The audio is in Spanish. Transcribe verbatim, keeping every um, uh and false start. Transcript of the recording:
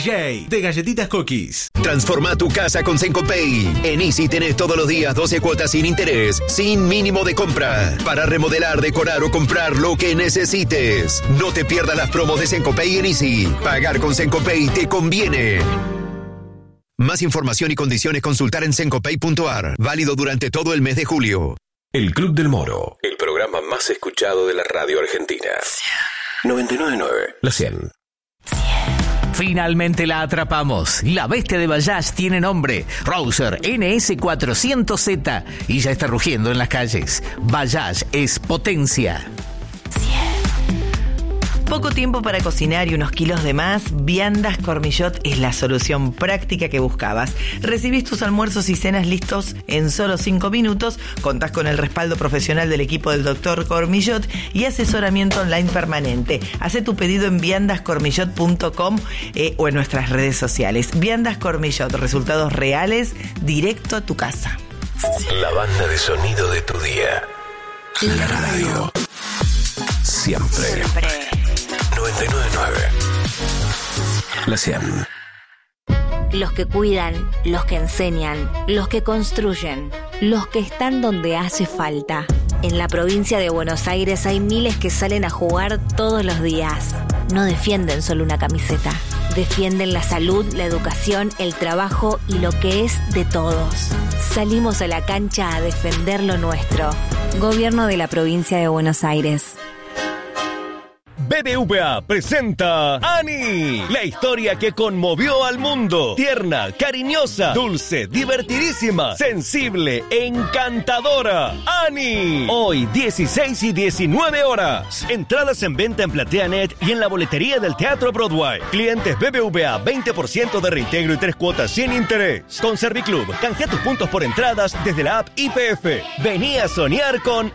J de Galletitas Cookies. Transforma tu casa con Sencopay. En Easy tenés todos los días doce cuotas sin interés, sin mínimo de compra, para remodelar, decorar o comprar lo que necesites. No te pierdas las promos de Sencopay en Easy. Pagar con Sencopay te conviene. Más información y condiciones consultar en sencopay punto a r. Válido durante todo el mes de julio. El Club del Moro, el programa más escuchado de la radio argentina. noventa y nueve punto nueve. La cien. Finalmente la atrapamos. La bestia de Bajaj tiene nombre. Rouser N S cuatrocientos Z. Y ya está rugiendo en las calles. Bajaj es potencia. Poco tiempo para cocinar y unos kilos de más, Viandas Cormillot es la solución práctica que buscabas. Recibís tus almuerzos y cenas listos en solo cinco minutos, contás con el respaldo profesional del equipo del doctor Cormillot y asesoramiento online permanente. Hacé tu pedido en viandas cormillot punto com eh, o en nuestras redes sociales. Viandas Cormillot, resultados reales, directo a tu casa. La banda de sonido de tu día. La radio. Siempre. Siempre. noventa y nueve punto nueve. La cien. Los que cuidan, los que enseñan, los que construyen, los que están donde hace falta. En la provincia de Buenos Aires hay miles que salen a jugar todos los días. No defienden solo una camiseta. Defienden la salud, la educación, el trabajo y lo que es de todos. Salimos a la cancha a defender lo nuestro. Gobierno de la provincia de Buenos Aires. B B V A presenta Annie, la historia que conmovió al mundo. Tierna, cariñosa, dulce, divertidísima, sensible, encantadora. Annie. Hoy, dieciséis y diecinueve horas. Entradas en venta en PlateaNet y en la boletería del Teatro Broadway. Clientes B B V A, veinte por ciento de reintegro y tres cuotas sin interés. Con Serviclub, canjea tus puntos por entradas desde la app Y P F. Vení a soñar con